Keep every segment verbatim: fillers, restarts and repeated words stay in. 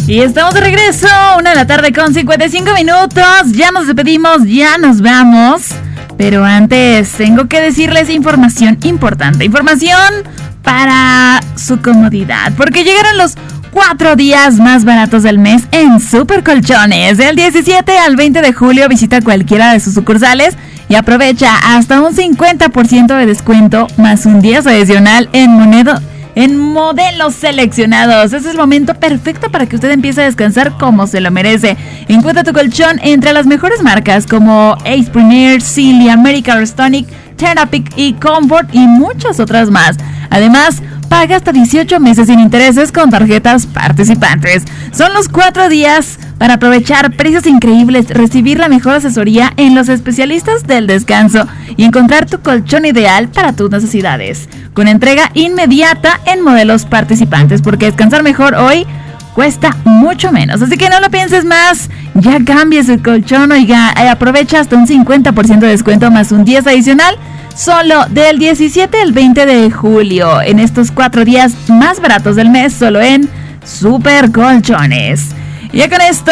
Y estamos de regreso, una de la tarde con cincuenta y cinco minutos. Ya nos despedimos, ya nos vamos. Pero antes tengo que decirles información importante. Información para su comodidad. Porque llegaron los cuatro días más baratos del mes en Super Colchones. Del diecisiete al veinte de julio visita cualquiera de sus sucursales y aprovecha hasta un cincuenta por ciento de descuento más un diez adicional en moneda. En modelos seleccionados. Ese es el momento perfecto para que usted empiece a descansar como se lo merece. Encuentra tu colchón entre las mejores marcas como Ace Premier, Sealy, American Restonic, Therapy y Comfort y muchas otras más. Además, paga hasta dieciocho meses sin intereses con tarjetas participantes. Son los cuatro días para aprovechar precios increíbles, recibir la mejor asesoría en los especialistas del descanso y encontrar tu colchón ideal para tus necesidades. Con entrega inmediata en modelos participantes, porque descansar mejor hoy cuesta mucho menos. Así que no lo pienses más, ya cambies el colchón, oiga, aprovecha hasta un cincuenta por ciento de descuento más un diez adicional. Solo del diecisiete al veinte de julio, en estos cuatro días más baratos del mes, solo en Super Colchones. Y ya con esto,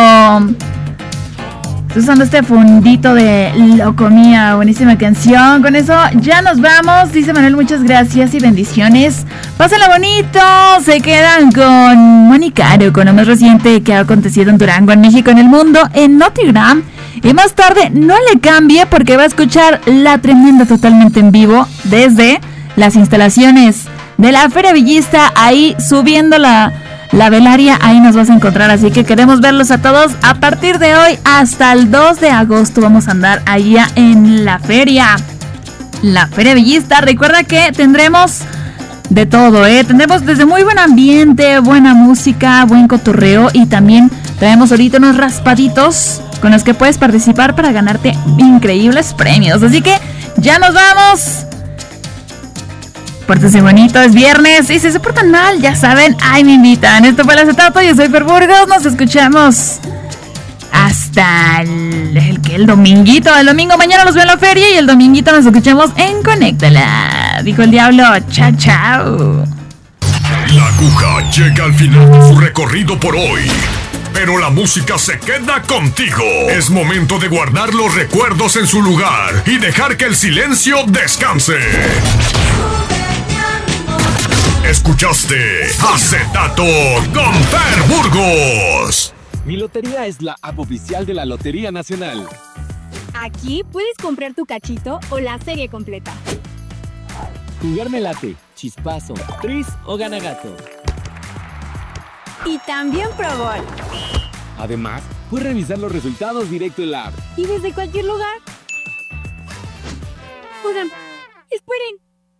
estoy usando este fondito de Locomía, buenísima canción. Con eso ya nos vamos, dice Manuel, muchas gracias y bendiciones. Pásenla bonito, se quedan con Monicaro, con lo más reciente que ha acontecido en Durango, en México, en el mundo, en Notigram. Y más tarde, no le cambie porque va a escuchar La Tremenda totalmente en vivo desde las instalaciones de la Feria Villista, ahí subiendo la, la velaria, ahí nos vas a encontrar. Así que queremos verlos a todos. A partir de hoy hasta el dos de agosto vamos a andar allá en la feria, la Feria Villista. Recuerda que tendremos de todo, ¿eh? Tendremos desde muy buen ambiente, buena música, buen cotorreo y también traemos ahorita unos raspaditos con los que puedes participar para ganarte increíbles premios. Así que ya nos vamos. Pórtense bonito, es viernes. Y si se portan mal, ya saben, ahí me invitan. Esto fue el acetato, yo soy Fer Burgos. Nos escuchamos hasta el, el, el dominguito. El domingo mañana nos veo en la feria y el dominguito nos escuchamos en Conéctala. Dijo el diablo, chao, chao. La aguja llega al final de su recorrido por hoy, pero la música se queda contigo. Es momento de guardar los recuerdos en su lugar y dejar que el silencio descanse. Escuchaste Acetato con Fer Burgos. Mi Lotería es la app oficial de la Lotería Nacional. Aquí puedes comprar tu cachito o la serie completa. Jugar me late, chispazo, tris o ganagato. Y también Pro Gol. Además, puedes revisar los resultados directo en la app. Y desde cualquier lugar. Oigan, esperen.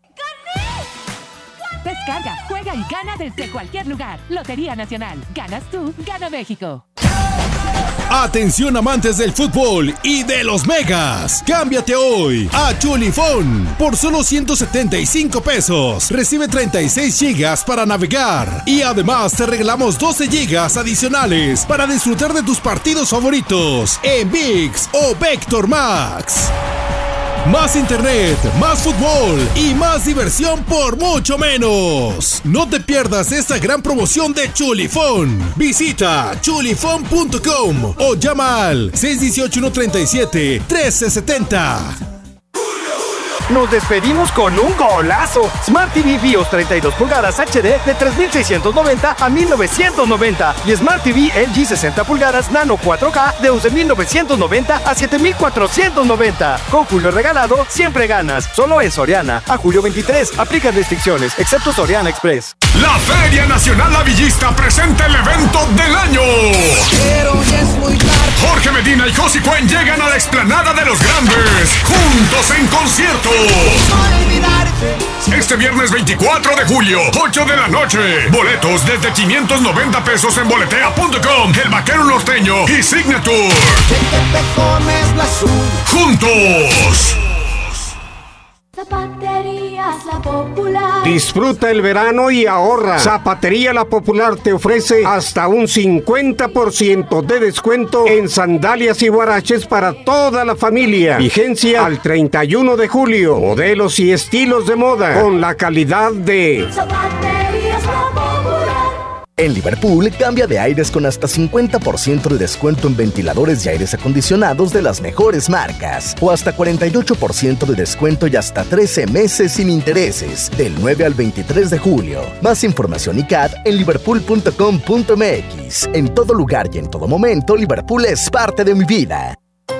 ¡Gané! Descarga, juega y gana desde cualquier lugar. Lotería Nacional. Ganas tú, gana México. Atención amantes del fútbol y de los megas. Cámbiate hoy a Chulifón. Por solo ciento setenta y cinco pesos. Recibe treinta y seis gigas para navegar. Y además te regalamos doce gigas adicionales para disfrutar de tus partidos favoritos en ViX o Vector Max. Más internet, más fútbol y más diversión por mucho menos. No te pierdas esta gran promoción de Chulifón. Visita chulifón punto com o llama al seis uno ocho, uno tres siete, uno tres siete cero. Nos despedimos con un golazo. Smart T V BIOS treinta y dos pulgadas H D de tres mil seiscientos noventa a mil novecientos noventa y Smart T V L G sesenta pulgadas Nano cuatro K de once mil novecientos noventa a siete mil cuatrocientos noventa. Con Julio regalado, siempre ganas. Solo en Soriana. A julio veintitrés. Aplican restricciones, excepto Soriana Express. La Feria Nacional La Villista presenta el evento del año. Pero ya es muy tarde. Jorge Medina y Josie Cuen llegan a la explanada de los grandes, juntos en concierto. Este viernes veinticuatro de julio, ocho de la noche. Boletos desde quinientos noventa pesos en boletea punto com, El Vaquero Norteño y Signature. Juntos. Zapaterías La Popular. Disfruta el verano y ahorra. Zapatería La Popular te ofrece hasta un cincuenta por ciento de descuento en sandalias y huaraches para toda la familia. Vigencia al treinta y uno de julio. Modelos y estilos de moda con la calidad de Zapaterías La Popular. En Liverpool, cambia de aires con hasta cincuenta por ciento de descuento en ventiladores y aires acondicionados de las mejores marcas. O hasta cuarenta y ocho por ciento de descuento y hasta trece meses sin intereses. Del nueve al veintitrés de julio. Más información y C A D en liverpool punto com punto m x. En todo lugar y en todo momento, Liverpool es parte de mi vida.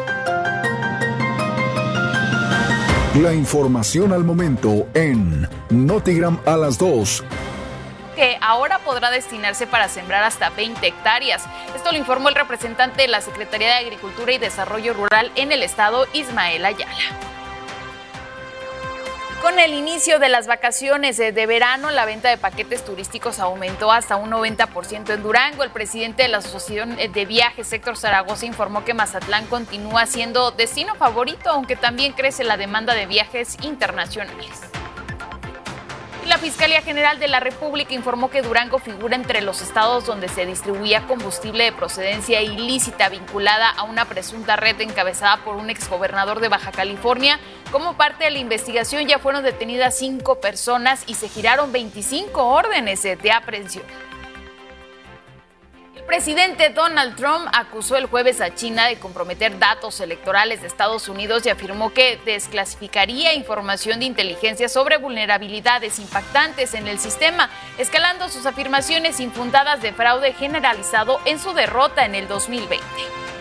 La información al momento en Notigram a las dos. Que ahora podrá destinarse para sembrar hasta veinte hectáreas. Esto lo informó el representante de la Secretaría de Agricultura y Desarrollo Rural en el estado, Ismael Ayala. Con el inicio de las vacaciones de verano, la venta de paquetes turísticos aumentó hasta un noventa por ciento en Durango. El presidente de la Asociación de Viajes, Héctor Zaragoza, informó que Mazatlán continúa siendo destino favorito, aunque también crece la demanda de viajes internacionales. La Fiscalía General de la República informó que Durango figura entre los estados donde se distribuía combustible de procedencia ilícita vinculada a una presunta red encabezada por un exgobernador de Baja California. Como parte de la investigación ya fueron detenidas cinco personas y se giraron veinticinco órdenes de aprehensión. El presidente Donald Trump acusó el jueves a China de comprometer datos electorales de Estados Unidos y afirmó que desclasificaría información de inteligencia sobre vulnerabilidades impactantes en el sistema, escalando sus afirmaciones infundadas de fraude generalizado en su derrota en el dos mil veinte.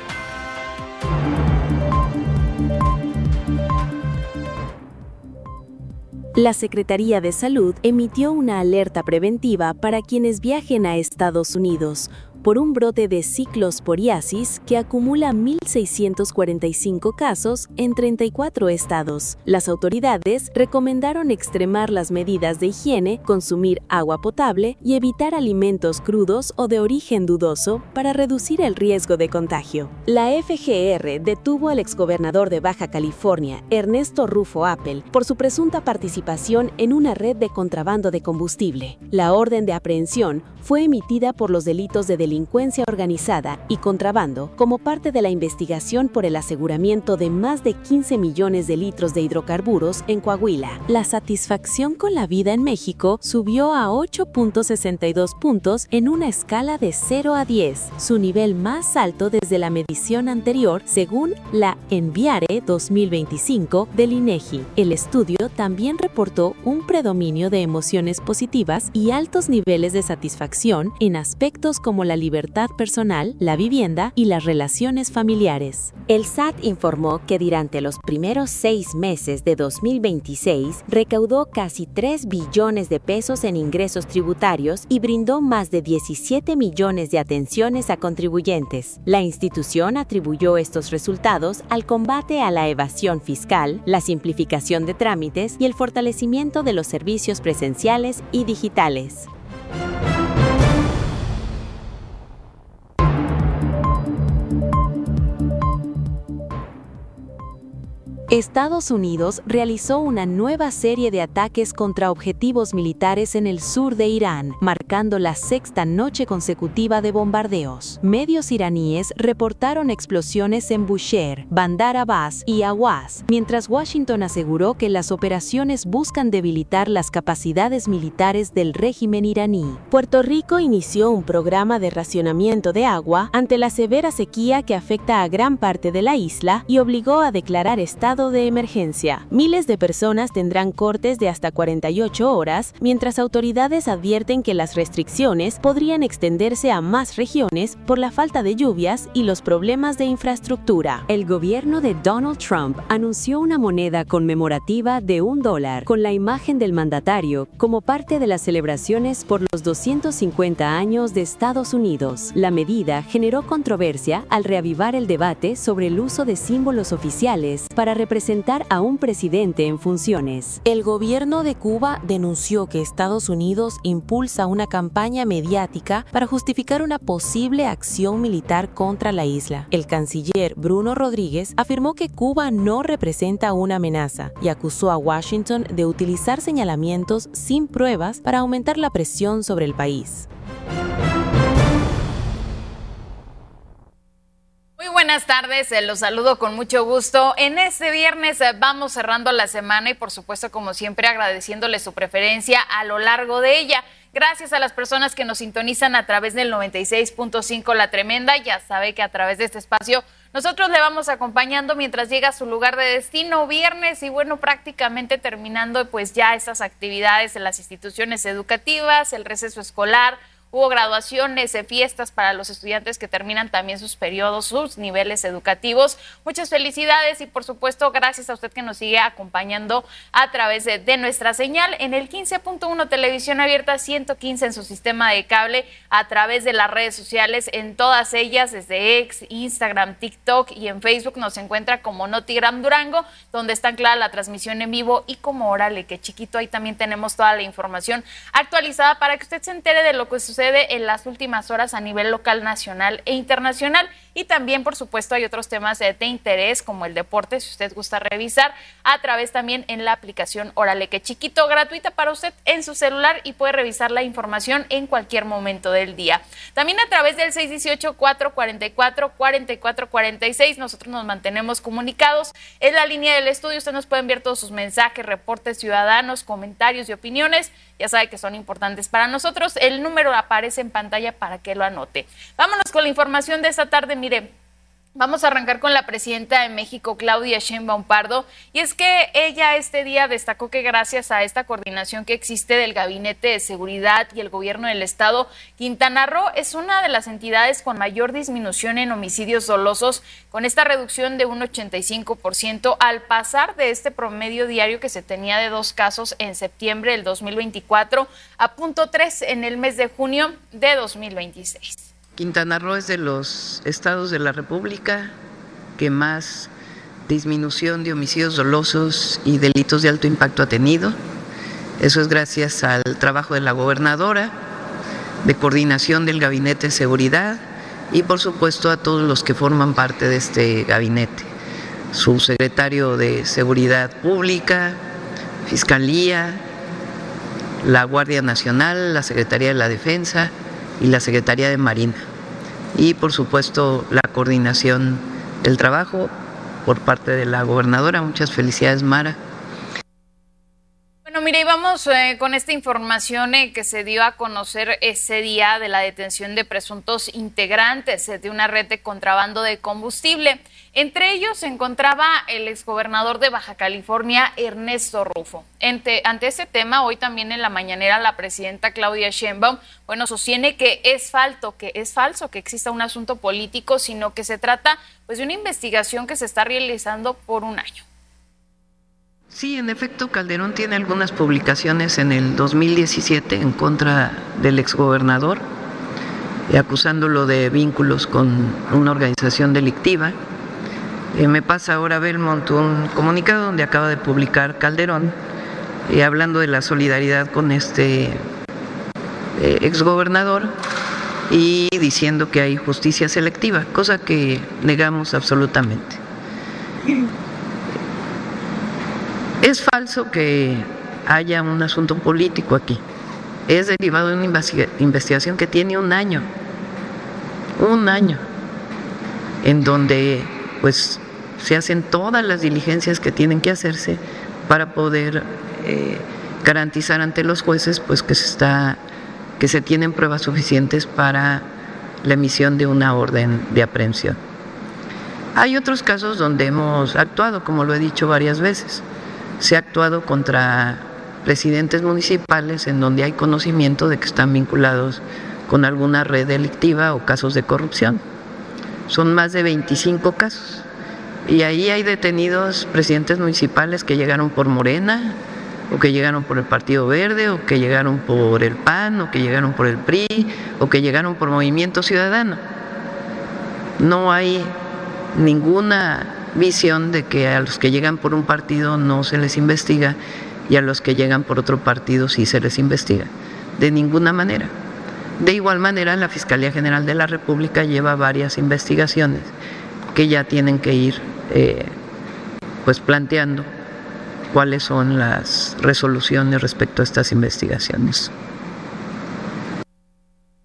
La Secretaría de Salud emitió una alerta preventiva para quienes viajen a Estados Unidos por un brote de ciclosporiasis que acumula mil seiscientos cuarenta y cinco casos en treinta y cuatro estados. Las autoridades recomendaron extremar las medidas de higiene, consumir agua potable y evitar alimentos crudos o de origen dudoso para reducir el riesgo de contagio. La F G R detuvo al exgobernador de Baja California, Ernesto Rufo Appel, por su presunta participación en una red de contrabando de combustible. La orden de aprehensión fue emitida por los delitos de delincuencia organizada y contrabando como parte de la investigación por el aseguramiento de más de quince millones de litros de hidrocarburos en Coahuila. La satisfacción con la vida en México subió a ocho punto sesenta y dos puntos en una escala de cero a diez, su nivel más alto desde la medición anterior, según la Enviare dos mil veinticinco del INEGI. El estudio también reportó un predominio de emociones positivas y altos niveles de satisfacción en aspectos como la libertad personal, la vivienda y las relaciones familiares. El S A T informó que durante los primeros seis meses de dos mil veintiséis recaudó casi tres billones de pesos en ingresos tributarios y brindó más de diecisiete millones de atenciones a contribuyentes. La institución atribuyó estos resultados al combate a la evasión fiscal, la simplificación de trámites y el fortalecimiento de los servicios presenciales y digitales. Estados Unidos realizó una nueva serie de ataques contra objetivos militares en el sur de Irán, marcando la sexta noche consecutiva de bombardeos. Medios iraníes reportaron explosiones en Bushehr, Bandar Abbas y Awaz, mientras Washington aseguró que las operaciones buscan debilitar las capacidades militares del régimen iraní. Puerto Rico inició un programa de racionamiento de agua ante la severa sequía que afecta a gran parte de la isla y obligó a declarar estado de emergencia. Miles de personas tendrán cortes de hasta cuarenta y ocho horas, mientras autoridades advierten que las restricciones podrían extenderse a más regiones por la falta de lluvias y los problemas de infraestructura. El gobierno de Donald Trump anunció una moneda conmemorativa de un dólar con la imagen del mandatario como parte de las celebraciones por los doscientos cincuenta años de Estados Unidos. La medida generó controversia al reavivar el debate sobre el uso de símbolos oficiales para representar a un presidente en funciones. El gobierno de Cuba denunció que Estados Unidos impulsa una campaña mediática para justificar una posible acción militar contra la isla. El canciller Bruno Rodríguez afirmó que Cuba no representa una amenaza y acusó a Washington de utilizar señalamientos sin pruebas para aumentar la presión sobre el país. Muy buenas tardes, los saludo con mucho gusto. En este viernes vamos cerrando la semana y por supuesto, como siempre, agradeciéndole su preferencia a lo largo de ella. Gracias a las personas que nos sintonizan a través del noventa y seis punto cinco La Tremenda. Ya sabe que a través de este espacio nosotros le vamos acompañando mientras llega a su lugar de destino, viernes, y bueno, prácticamente terminando pues ya estas actividades en las instituciones educativas, el receso escolar. Hubo graduaciones, fiestas para los estudiantes que terminan también sus periodos, sus niveles educativos. Muchas felicidades y por supuesto gracias a usted que nos sigue acompañando a través de, de nuestra señal en el quince punto uno Televisión Abierta, ciento quince en su sistema de cable, a través de las redes sociales, en todas ellas, desde X, Instagram, TikTok y en Facebook nos encuentra como Notigram Durango, donde está anclada la transmisión en vivo, y como Órale que Chiquito, ahí también tenemos toda la información actualizada para que usted se entere de lo que sucede en las últimas horas a nivel local, nacional e internacional. Y también, por supuesto, hay otros temas de, de interés como el deporte, si usted gusta revisar, a través también en la aplicación Órale que Chiquito, gratuita para usted en su celular, y puede revisar la información en cualquier momento del día. También a través del seis uno ocho, cuatro cuatro cuatro, cuatro cuatro cuatro seis, nosotros nos mantenemos comunicados. En la línea del estudio usted nos puede enviar todos sus mensajes, reportes ciudadanos, comentarios y opiniones. Ya sabe que son importantes para nosotros. El número aparece en pantalla para que lo anote. Vámonos con la información de esta tarde. Mire, vamos a arrancar con la presidenta de México, Claudia Sheinbaum Pardo, y es que ella este día destacó que gracias a esta coordinación que existe del Gabinete de Seguridad y el Gobierno del Estado, Quintana Roo es una de las entidades con mayor disminución en homicidios dolosos, con esta reducción de un ochenta y cinco por ciento al pasar de este promedio diario que se tenía de dos casos en septiembre del dos mil veinticuatro a punto tres en el mes de junio de dos mil veintiséis. Quintana Roo es de los estados de la República que más disminución de homicidios dolosos y delitos de alto impacto ha tenido. Eso es gracias al trabajo de la gobernadora, de coordinación del Gabinete de Seguridad y por supuesto a todos los que forman parte de este gabinete. Su secretario de Seguridad Pública, Fiscalía, la Guardia Nacional, la Secretaría de la Defensa y la Secretaría de Marina. Y por supuesto la coordinación del trabajo por parte de la gobernadora. Muchas felicidades, Mara. Bueno, mire, y vamos eh, con esta información eh, que se dio a conocer ese día de la detención de presuntos integrantes eh, de una red de contrabando de combustible. Entre ellos se encontraba el exgobernador de Baja California, Ernesto Rufo. Ante, ante este tema, hoy también en la mañanera la presidenta Claudia Sheinbaum, bueno, sostiene que es falso, que es falso que exista un asunto político, sino que se trata pues de una investigación que se está realizando por un año. Sí, en efecto, Calderón tiene algunas publicaciones en el dos mil diecisiete en contra del exgobernador, acusándolo de vínculos con una organización delictiva. Eh, me pasa ahora Belmont un comunicado donde acaba de publicar Calderón, eh, hablando de la solidaridad con este eh, exgobernador y diciendo que hay justicia selectiva, cosa que negamos absolutamente. Es falso que haya un asunto político aquí. Es derivado de una investiga- investigación que tiene un año, un año, en donde pues se hacen todas las diligencias que tienen que hacerse para poder eh, garantizar ante los jueces pues que se está, que se tienen pruebas suficientes para la emisión de una orden de aprehensión. Hay otros casos donde hemos actuado, como lo he dicho varias veces. Se ha actuado contra presidentes municipales en donde hay conocimiento de que están vinculados con alguna red delictiva o casos de corrupción. Son más de veinticinco casos. Y ahí hay detenidos presidentes municipales que llegaron por Morena, o que llegaron por el Partido Verde, o que llegaron por el P A N, o que llegaron por el P R I, o que llegaron por Movimiento Ciudadano. No hay ninguna visión de que a los que llegan por un partido no se les investiga y a los que llegan por otro partido sí se les investiga. De ninguna manera. De igual manera, la Fiscalía General de la República lleva varias investigaciones que ya tienen que ir eh, pues planteando cuáles son las resoluciones respecto a estas investigaciones. Bueno,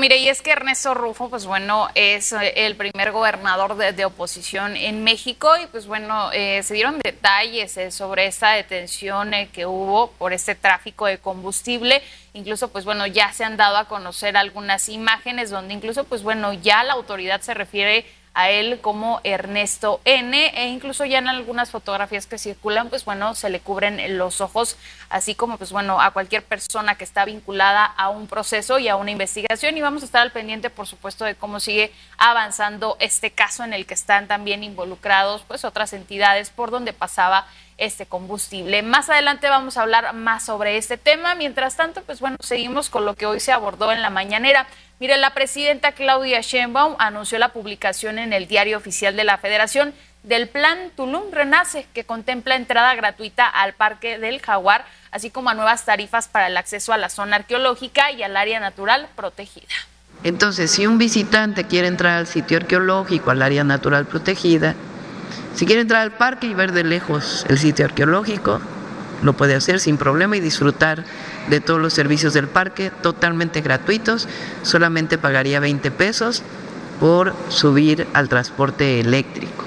mire, y es que Ernesto Rufo, pues bueno, es el primer gobernador de, de oposición en México y pues bueno, eh, se dieron detalles eh, sobre esta detención eh, que hubo por este tráfico de combustible. Incluso pues bueno, ya se han dado a conocer algunas imágenes donde incluso pues bueno, ya la autoridad se refiere a él como Ernesto N, e incluso ya en algunas fotografías que circulan, pues bueno, se le cubren los ojos, así como pues bueno, a cualquier persona que está vinculada a un proceso y a una investigación, y vamos a estar al pendiente, por supuesto, de cómo sigue avanzando este caso en el que están también involucrados pues otras entidades por donde pasaba este combustible. Más adelante vamos a hablar más sobre este tema. Mientras tanto, pues bueno, seguimos con lo que hoy se abordó en la mañanera. Mire, la presidenta Claudia Sheinbaum anunció la publicación en el Diario Oficial de la Federación del Plan Tulum Renace, que contempla entrada gratuita al Parque del Jaguar, así como a nuevas tarifas para el acceso a la zona arqueológica y al área natural protegida. Entonces, si un visitante quiere entrar al sitio arqueológico, al área natural protegida, si quiere entrar al parque y ver de lejos el sitio arqueológico, lo puede hacer sin problema y disfrutar de todos los servicios del parque totalmente gratuitos. Solamente pagaría veinte pesos por subir al transporte eléctrico.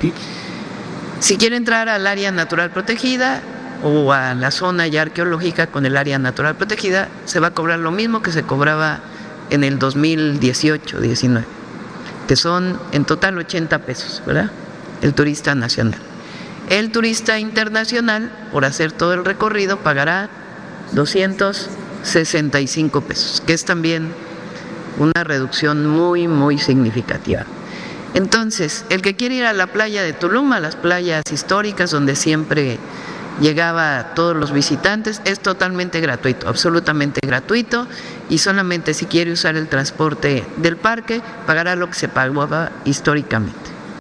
Si quiere entrar al área natural protegida o a la zona ya arqueológica con el área natural protegida, se va a cobrar lo mismo que se cobraba en el dos mil dieciocho diecinueve, que son en total ochenta pesos, ¿verdad? El turista nacional. El turista internacional, por hacer todo el recorrido, pagará doscientos sesenta y cinco pesos, que es también una reducción muy, muy significativa. Entonces, el que quiere ir a la playa de Tulum, a las playas históricas donde siempre llegaba todos los visitantes, es totalmente gratuito, absolutamente gratuito, y solamente si quiere usar el transporte del parque, pagará lo que se pagaba históricamente.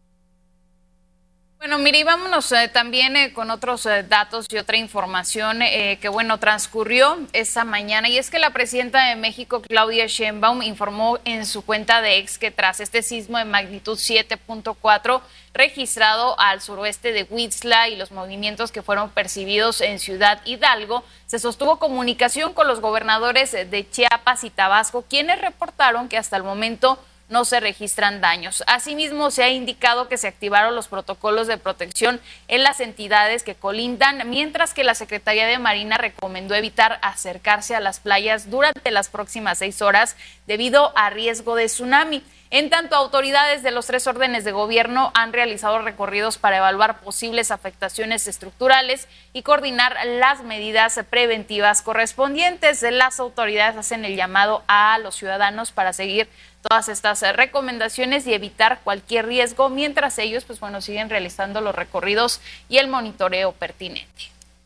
Bueno, mire, y vámonos eh, también eh, con otros eh, datos y otra información eh, que, bueno, transcurrió esta mañana, y es que la presidenta de México, Claudia Sheinbaum, informó en su cuenta de X que tras este sismo de magnitud siete punto cuatro registrado al suroeste de Huixla y los movimientos que fueron percibidos en Ciudad Hidalgo, se sostuvo comunicación con los gobernadores de Chiapas y Tabasco, quienes reportaron que hasta el momento no se registran daños. Asimismo, se ha indicado que se activaron los protocolos de protección en las entidades que colindan, mientras que la Secretaría de Marina recomendó evitar acercarse a las playas durante las próximas seis horas debido a riesgo de tsunami. En tanto, autoridades de los tres órdenes de gobierno han realizado recorridos para evaluar posibles afectaciones estructurales y coordinar las medidas preventivas correspondientes. Las autoridades hacen el llamado a los ciudadanos para seguir todas estas recomendaciones y evitar cualquier riesgo, mientras ellos, pues bueno, siguen realizando los recorridos y el monitoreo pertinente.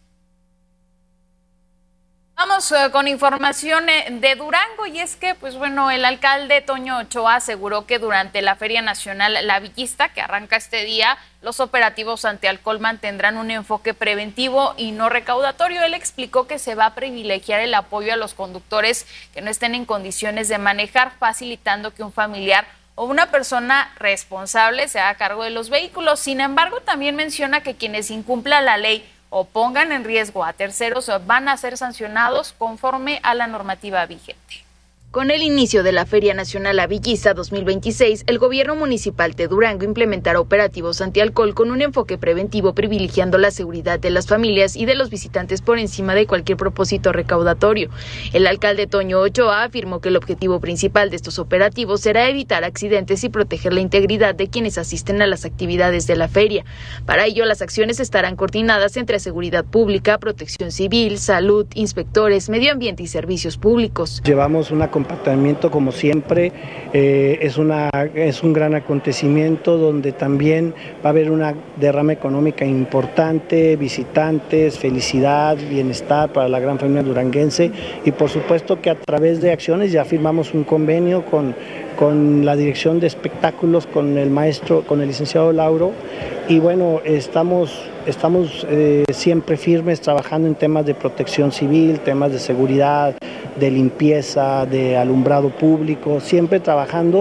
Vamos uh, con información de Durango, y es que, pues bueno, el alcalde Toño Ochoa aseguró que durante la Feria Nacional La Villista, que arranca este día, los operativos antialcohol mantendrán un enfoque preventivo y no recaudatorio. Él explicó que se va a privilegiar el apoyo a los conductores que no estén en condiciones de manejar, facilitando que un familiar o una persona responsable se haga cargo de los vehículos. Sin embargo, también menciona que quienes incumplan la ley o pongan en riesgo a terceros van a ser sancionados conforme a la normativa vigente. Con el inicio de la Feria Nacional La Villista dos mil veintiséis, el gobierno municipal de Durango implementará operativos antialcohol con un enfoque preventivo, privilegiando la seguridad de las familias y de los visitantes por encima de cualquier propósito recaudatorio. El alcalde Toño Ochoa afirmó que el objetivo principal de estos operativos será evitar accidentes y proteger la integridad de quienes asisten a las actividades de la feria. Para ello, las acciones estarán coordinadas entre seguridad pública, protección civil, salud, inspectores, medio ambiente y servicios públicos. Llevamos una comportamiento como siempre, eh, es, una, es un gran acontecimiento donde también va a haber una derrama económica importante, visitantes, felicidad, bienestar para la gran familia duranguense, y por supuesto que a través de acciones ya firmamos un convenio con, con la dirección de espectáculos, con el maestro, con el licenciado Lauro, y bueno, estamos, estamos eh, siempre firmes trabajando en temas de protección civil, temas de seguridad, de limpieza, de alumbrado público, siempre trabajando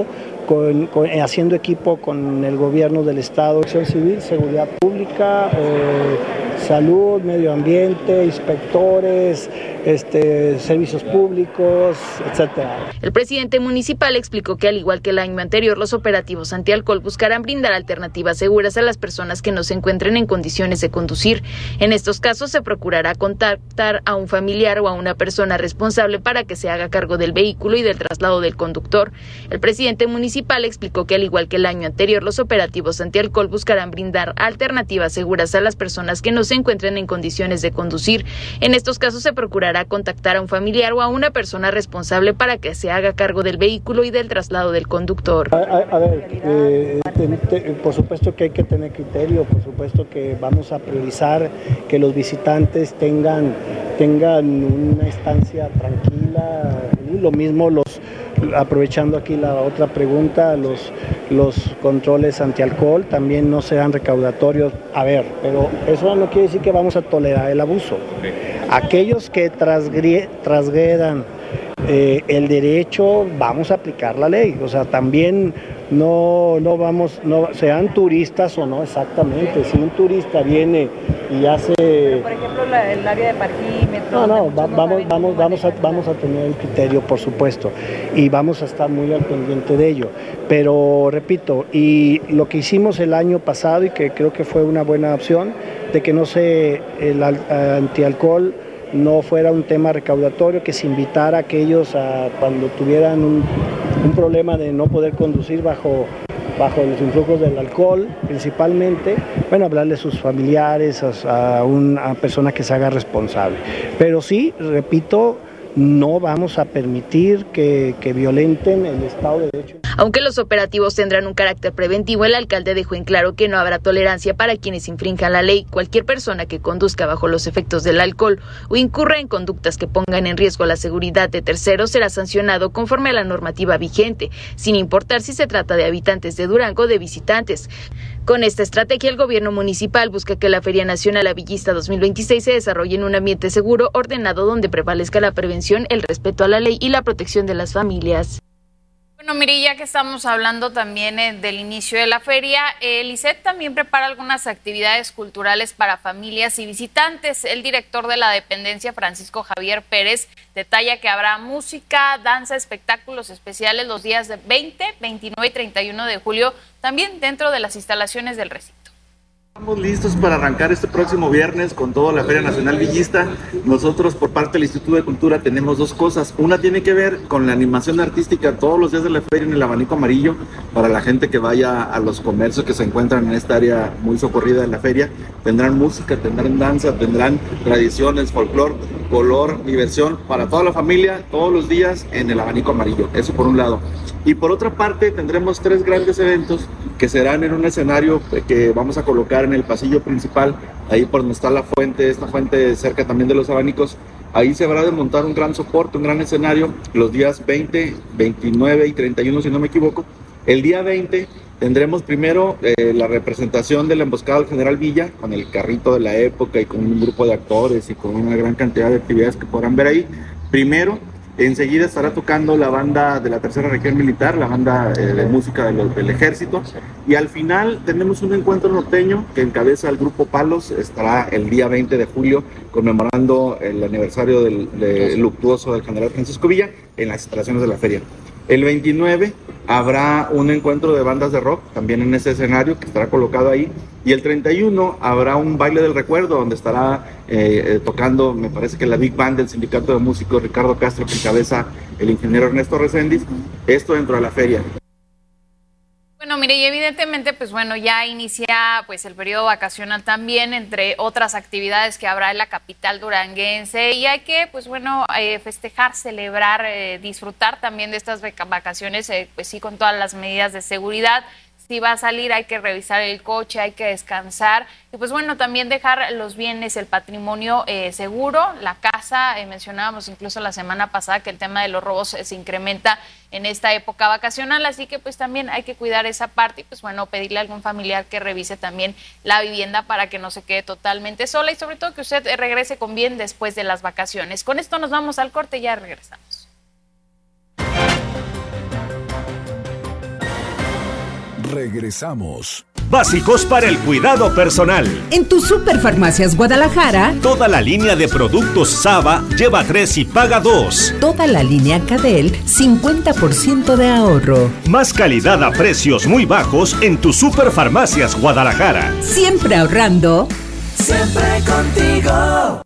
con, con, haciendo equipo con el gobierno del estado, acción civil, seguridad pública, eh, salud, medio ambiente, inspectores, este, servicios públicos, etcétera. El presidente municipal explicó que al igual que el año anterior, los operativos antialcohol buscarán brindar alternativas seguras a las personas que no se encuentren en condiciones de conducir. En estos casos se procurará contactar a un familiar o a una persona responsable para que se haga cargo del vehículo y del traslado del conductor. El presidente municipal explicó que al igual que el año anterior, los operativos antialcohol buscarán brindar alternativas seguras a las personas que no se encuentren en condiciones de conducir. En estos casos se procurará contactar a un familiar o a una persona responsable para que se haga cargo del vehículo y del traslado del conductor. A, a, a ver, eh, te, te, por supuesto que hay que tener criterio, por supuesto que vamos a priorizar que los visitantes tengan, tengan una estancia tranquila, y lo mismo los, aprovechando aquí la otra pregunta, los, los controles antialcohol también no sean recaudatorios. A ver, pero eso no quiere decir que vamos a tolerar el abuso. Aquellos que transgredan eh, el derecho, vamos a aplicar la ley. O sea, también no, no vamos, no, sean turistas o no exactamente. Si un turista viene y hace... Por ejemplo, la, el área de parquímetro... No, no, va, vamos, vamos, vamos, a, vamos a tener el criterio, por supuesto, y vamos a estar muy al pendiente de ello. Pero, repito, y lo que hicimos el año pasado, y que creo que fue una buena opción, de que no se, el antialcohol no fuera un tema recaudatorio, que se invitara a aquellos a cuando tuvieran un, un problema de no poder conducir bajo, bajo los influjos del alcohol, principalmente, bueno, hablarle a sus familiares, a, a una persona que se haga responsable. Pero sí, repito, no vamos a permitir que, que violenten el Estado de Derecho. Aunque los operativos tendrán un carácter preventivo, el alcalde dejó en claro que no habrá tolerancia para quienes infrinjan la ley. Cualquier persona que conduzca bajo los efectos del alcohol o incurra en conductas que pongan en riesgo la seguridad de terceros será sancionado conforme a la normativa vigente, sin importar si se trata de habitantes de Durango o de visitantes. Con esta estrategia, el gobierno municipal busca que la Feria Nacional Avillista dos mil veintiséis se desarrolle en un ambiente seguro, ordenado, donde prevalezca la prevención, el respeto a la ley y la protección de las familias. Bueno, mire, ya que estamos hablando también eh, del inicio de la feria, el I C E T también prepara algunas actividades culturales para familias y visitantes. El director de la dependencia, Francisco Javier Pérez, detalla que habrá música, danza, espectáculos especiales los días de veinte, veintinueve y treinta y uno de julio, también dentro de las instalaciones del recinto. Estamos listos para arrancar este próximo viernes con toda la Feria Nacional Villista. Nosotros, por parte del Instituto de Cultura, tenemos dos cosas. Una tiene que ver con la animación artística todos los días de la feria en el abanico amarillo, para la gente que vaya a los comercios que se encuentran en esta área muy socorrida de la feria. Tendrán música, tendrán danza, tendrán tradiciones, folclore, color, diversión para toda la familia todos los días en el abanico amarillo. Eso por un lado. Y por otra parte, tendremos tres grandes eventos que serán en un escenario que vamos a colocar en el pasillo principal, ahí por donde está la fuente, esta fuente cerca también de los abanicos. Ahí se habrá de montar un gran soporte, un gran escenario, los días veinte, veintinueve y treinta y uno, si no me equivoco. El día veinte tendremos primero eh, la representación de la emboscada del General Villa, con el carrito de la época y con un grupo de actores y con una gran cantidad de actividades que podrán ver ahí. Primero, enseguida estará tocando la banda de la Tercera Región Militar, la banda eh, de música de los, del Ejército, y al final tenemos un encuentro norteño que encabeza el Grupo Palos. Estará el día veinte de julio conmemorando el aniversario del, del luctuoso del General Francisco Villa en las instalaciones de la feria. El veintinueve habrá un encuentro de bandas de rock, también en ese escenario que estará colocado ahí. Y el treinta y uno habrá un baile del recuerdo, donde estará eh, tocando, me parece que la Big Band del Sindicato de Músicos Ricardo Castro, que encabeza el ingeniero Ernesto Reséndiz. Esto dentro de la feria. Bueno, mire, y evidentemente, pues bueno, ya inicia pues el periodo vacacional también, entre otras actividades que habrá en la capital duranguense, y hay que, pues bueno, eh, festejar, celebrar, eh, disfrutar también de estas vacaciones, eh, pues sí, con todas las medidas de seguridad. Si va a salir hay que revisar el coche, hay que descansar y pues bueno, también dejar los bienes, el patrimonio eh, seguro, la casa. Eh, mencionábamos incluso la semana pasada que el tema de los robos eh, se incrementa en esta época vacacional, así que pues también hay que cuidar esa parte y pues bueno, pedirle a algún familiar que revise también la vivienda para que no se quede totalmente sola y sobre todo que usted eh, regrese con bien después de las vacaciones. Con esto nos vamos al corte y ya regresamos. Regresamos. Básicos para el cuidado personal. En tu Superfarmacias Guadalajara, toda la línea de productos Saba lleva tres y paga dos. Toda la línea Cadel, cincuenta por ciento de ahorro. Más calidad a precios muy bajos en tu Superfarmacias Guadalajara. Siempre ahorrando. Siempre contigo.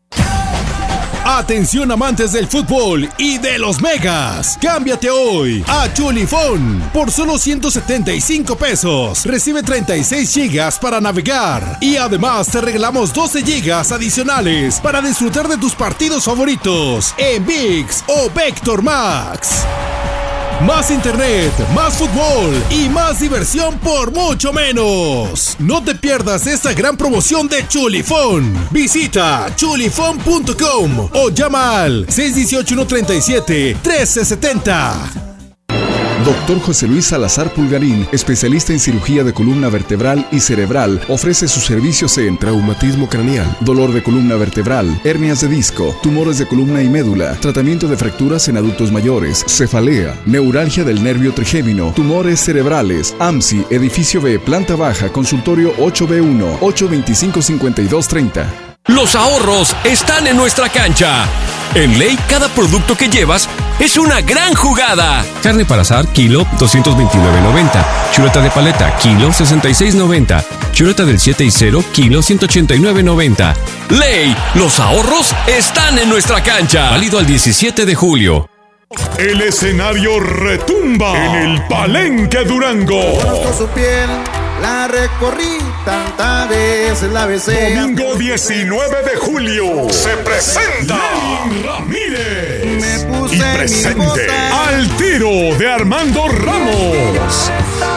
Atención amantes del fútbol y de los megas. Cámbiate hoy a Chulifón. Por solo ciento setenta y cinco pesos. Recibe treinta y seis gigas para navegar. Y además te regalamos doce gigas adicionales para disfrutar de tus partidos favoritos en ViX o Vector Max. Más internet, más fútbol y más diversión por mucho menos. No te pierdas esta gran promoción de Chulifón. Visita chulifón punto com o llama al seis uno ocho, uno tres siete, uno tres siete cero. Doctor José Luis Salazar Pulgarín, especialista en cirugía de columna vertebral y cerebral, ofrece sus servicios en traumatismo craneal, dolor de columna vertebral, hernias de disco, tumores de columna y médula, tratamiento de fracturas en adultos mayores, cefalea, neuralgia del nervio trigémino, tumores cerebrales, A M S I, edificio B, planta baja, consultorio ocho B uno, ocho dos cinco, cinco dos tres cero. Los ahorros están en nuestra cancha. En Ley, cada producto que llevas es una gran jugada. Carne para asar, kilo, doscientos veintinueve noventa. Chuleta de paleta, kilo, sesenta y seis noventa. Chuleta del siete y cero, kilo, ciento ochenta y nueve noventa. Ley, los ahorros están en nuestra cancha. Válido al diecisiete de julio. El escenario retumba en el Palenque Durango. Conozco su piel, la recorrí tantas veces, la besé. Domingo diecinueve de julio se presenta Lenny Ramírez Me puse y presente Al Tiro de Armando Ramos.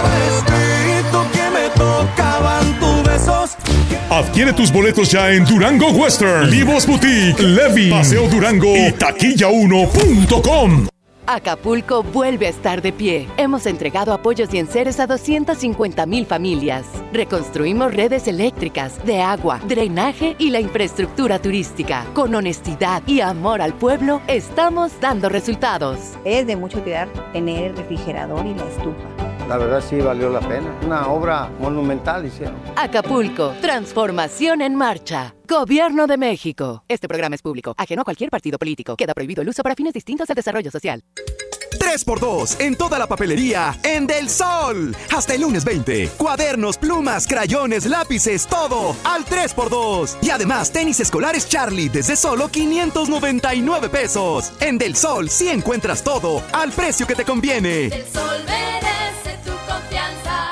que me tocaban tus besos. Adquiere tus boletos ya en Durango Western, Livos Boutique, Levi, Paseo Durango y taquilla uno punto com. Acapulco vuelve a estar de pie. Hemos entregado apoyos y enseres a doscientas cincuenta mil familias. Reconstruimos redes eléctricas, de agua, drenaje y la infraestructura turística. Con honestidad y amor al pueblo, estamos dando resultados. Es de mucho cuidar tener el refrigerador y la estufa. La verdad sí valió la pena. Una obra monumental hicieron. Acapulco, transformación en marcha. Gobierno de México. Este programa es público, ajeno a cualquier partido político. Queda prohibido el uso para fines distintos del desarrollo social. tres por dos en toda la papelería en Del Sol. Hasta el lunes veinte. Cuadernos, plumas, crayones, lápices, todo al tres por dos. Y además tenis escolares Charlie desde solo quinientos noventa y nueve pesos. En Del Sol sí encuentras todo al precio que te conviene. Del Sol merece tu confianza.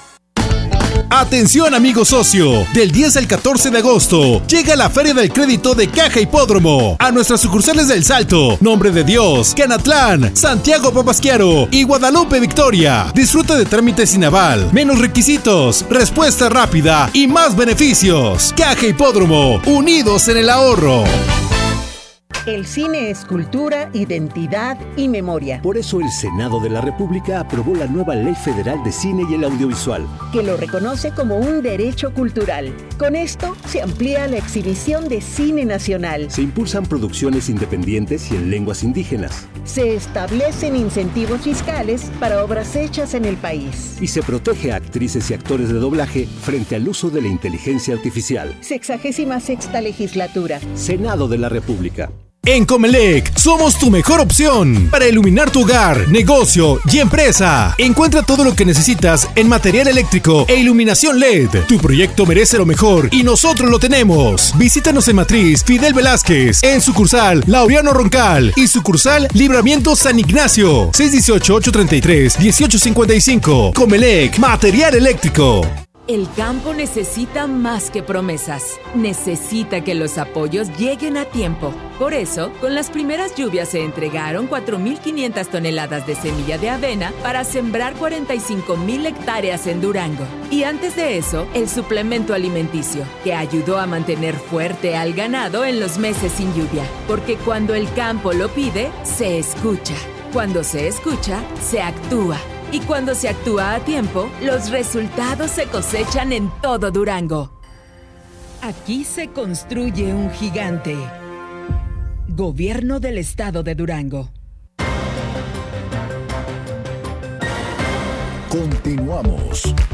Atención amigo socio, del diez al catorce de agosto llega la Feria del Crédito de Caja Hipódromo a nuestras sucursales del Salto, Nombre de Dios, Canatlán, Santiago Papasquiaro y Guadalupe Victoria. Disfruta de trámites sin aval, menos requisitos, respuesta rápida y más beneficios. Caja Hipódromo, unidos en el ahorro. El cine es cultura, identidad y memoria. Por eso el Senado de la República aprobó la nueva Ley Federal de Cine y el Audiovisual, que lo reconoce como un derecho cultural. Con esto se amplía la exhibición de cine nacional. Se impulsan producciones independientes y en lenguas indígenas. Se establecen incentivos fiscales para obras hechas en el país. Y se protege a actrices y actores de doblaje frente al uso de la inteligencia artificial. Sexagésima sexta legislatura. Senado de la República. En Comelec somos tu mejor opción para iluminar tu hogar, negocio y empresa. Encuentra todo lo que necesitas en material eléctrico e iluminación L E D. Tu proyecto merece lo mejor y nosotros lo tenemos. Visítanos en Matriz Fidel Velázquez, en sucursal Laureano Roncal y sucursal Libramiento San Ignacio. seis uno ocho, ocho tres tres, uno ocho cinco cinco. Comelec, material eléctrico. El campo necesita más que promesas. Necesita que los apoyos lleguen a tiempo. Por eso, con las primeras lluvias se entregaron cuatro mil quinientas toneladas de semilla de avena para sembrar cuarenta y cinco mil hectáreas en Durango. Y antes de eso, el suplemento alimenticio, que ayudó a mantener fuerte al ganado en los meses sin lluvia. Porque cuando el campo lo pide, se escucha. Cuando se escucha, se actúa. Y cuando se actúa a tiempo, los resultados se cosechan en todo Durango. Aquí se construye un gigante. Gobierno del Estado de Durango. Continuamos.